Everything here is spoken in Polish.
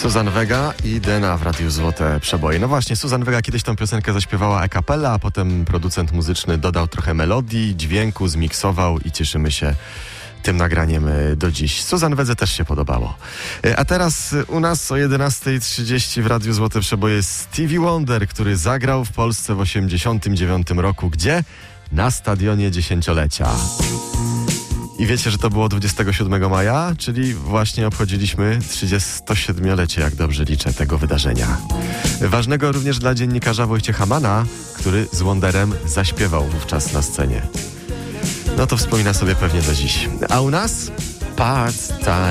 Suzanne Vega i Dena w Radiu Złote Przeboje. No właśnie, Suzanne Vega kiedyś tą piosenkę zaśpiewała a cappella, a potem producent muzyczny dodał trochę melodii, dźwięku, zmiksował i cieszymy się tym nagraniem do dziś. Suzanne Vedze też się podobało. A teraz u nas o 11:30 w Radiu Złote Przeboje Stevie Wonder, który zagrał w Polsce w 1989 roku. Gdzie? Na stadionie dziesięciolecia. I wiecie, że to było 27 maja, czyli właśnie obchodziliśmy 37-lecie, jak dobrze liczę, tego wydarzenia. Ważnego również dla dziennikarza Wojciecha Mana, który z Wonderem zaśpiewał wówczas na scenie. No to wspomina sobie pewnie do dziś. A u nas? Part-time.